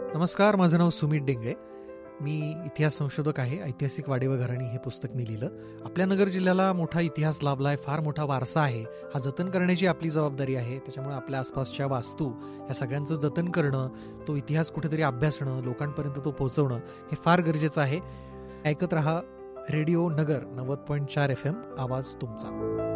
नमस्कार, माझं नाव सुमित डेंगळे. मी इतिहास संशोधक आहे. ऐतिहासिक वाडे व घराणी हे पुस्तक मी लिहिलं. आपल्या नगर जिल्ह्याला मोठा इतिहास लाभला आहे, फार मोठा वारसा आहे. हा जतन करण्याची आपली जबाबदारी आहे. त्याच्यामुळे आपल्या आसपासच्या वास्तू या सगळ्यांचं जतन करणं, तो इतिहास कुठेतरी अभ्यासणं, लोकांपर्यंत तो पोहोचवणं हे फार गरजेचं आहे. ऐकत रहा रेडिओ नगर 90.4 FM, आवाज तुमचा.